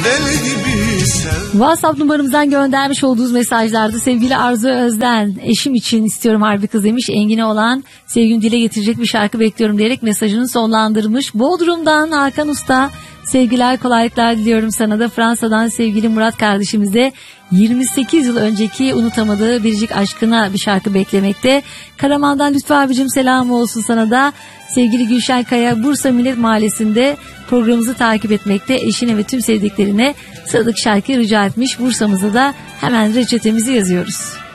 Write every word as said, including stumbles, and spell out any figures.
WhatsApp numaramızdan göndermiş olduğunuz mesajlarda sevgili Arzu Özden, eşim için istiyorum harbi kız demiş. Engin'e olan sevgimi dile getirecek bir şarkı bekliyorum diyerek mesajını sonlandırmış. Bodrum'dan Hakan Usta, sevgiler kolaylıklar diliyorum sana da. Fransa'dan sevgili Murat kardeşimize yirmi sekiz yıl önceki unutamadığı biricik aşkına bir şarkı beklemekte. Karaman'dan Lütfü abicim selam olsun sana da. Sevgili Gülşen Kaya Bursa Millet Mahallesi'nde programımızı takip etmekte. Eşine ve tüm sevdiklerine sıradaki şarkıyı rica etmiş. Bursa'mıza da hemen reçetemizi yazıyoruz.